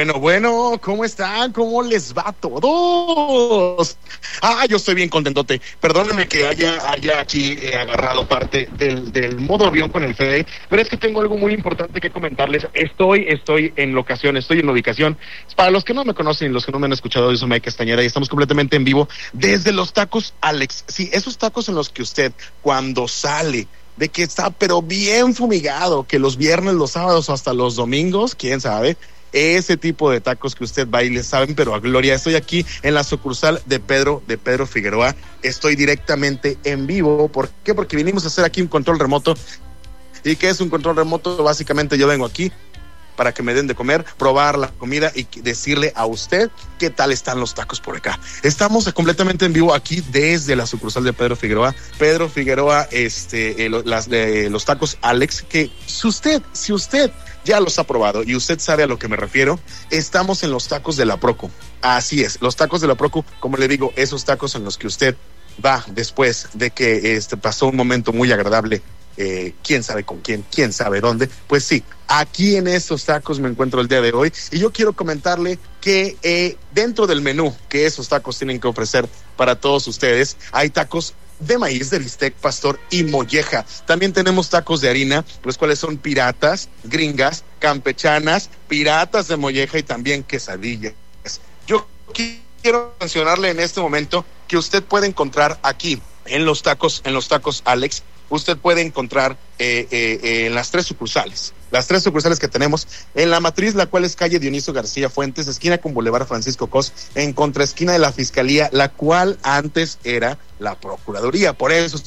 Bueno, ¿cómo están? ¿Cómo les va a todos? Yo estoy bien contentote. Perdónenme que haya aquí agarrado parte del modo avión con el Fede, pero es que tengo algo muy importante que comentarles. Estoy en locación, estoy en ubicación. Para los que no me conocen y los que no me han escuchado, yo soy Mike Castañeda y estamos completamente en vivo desde los tacos Alex. Sí, esos tacos en los que usted, cuando sale de que está pero bien fumigado, que los viernes, los sábados o hasta los domingos, quién sabe, ese tipo de tacos que usted va y le saben, pero a gloria. Estoy aquí en la sucursal de Pedro Figueroa. Estoy directamente en vivo. ¿Por qué? Porque vinimos a hacer aquí un control remoto. ¿Y qué es un control remoto? Básicamente yo vengo aquí para que me den de comer, probar la comida y decirle a usted qué tal están los tacos por acá. Estamos completamente en vivo aquí desde la sucursal de Pedro Figueroa. Pedro Figueroa, los tacos Alex, que si usted ya los ha probado y usted sabe a lo que me refiero, estamos en los tacos de la Proco. Así es, los tacos de la Proco, como le digo, esos tacos en los que usted va después de que pasó un momento muy agradable. Quién sabe con quién sabe dónde. Pues sí, aquí en estos tacos me encuentro el día de hoy y yo quiero comentarle que dentro del menú que esos tacos tienen que ofrecer para todos ustedes, hay tacos de maíz, de bistec, pastor y molleja. También tenemos tacos de harina, los cuales son piratas, gringas, campechanas, piratas de molleja y también quesadillas. Yo quiero mencionarle en este momento que usted puede encontrar aquí en los tacos Alex. Usted puede encontrar en las tres sucursales que tenemos en la matriz, la cual es calle Dionisio García Fuentes, esquina con Boulevard Francisco Cos, en contraesquina de la Fiscalía, la cual antes era la Procuraduría. Por eso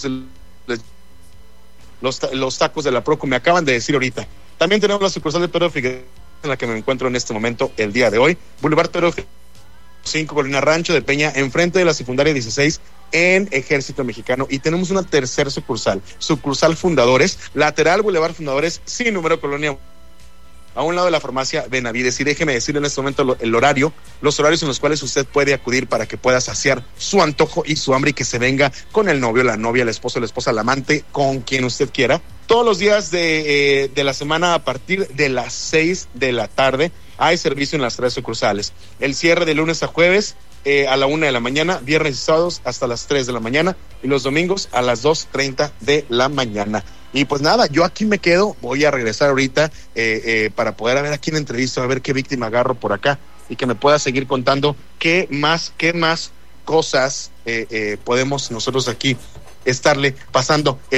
los tacos de la Proco me acaban de decir ahorita. También tenemos la sucursal de Pedro Figueroa, en la que me encuentro en este momento, el día de hoy, Boulevard Pedro 5, Colina Rancho de Peña, enfrente de la secundaria 16, en Ejército Mexicano. Y tenemos una tercera sucursal Fundadores, lateral Boulevard Fundadores, sin número, Colonia, a un lado de la farmacia Benavides. Y déjeme decirle en este momento los horarios en los cuales usted puede acudir para que pueda saciar su antojo y su hambre y que se venga con el novio, la novia, el esposo, la esposa, el amante, con quien usted quiera. Todos los días de la semana a partir de las 6 de la tarde hay servicio en las tres sucursales. El cierre de lunes a jueves a la 1 de la mañana, viernes y sábados hasta las 3 de la mañana y los domingos a las 2:30 de la mañana. Y pues nada, yo aquí me quedo, voy a regresar ahorita para poder ver a quién entrevisto, a ver qué víctima agarro por acá y que me pueda seguir contando qué más cosas podemos nosotros aquí estarle pasando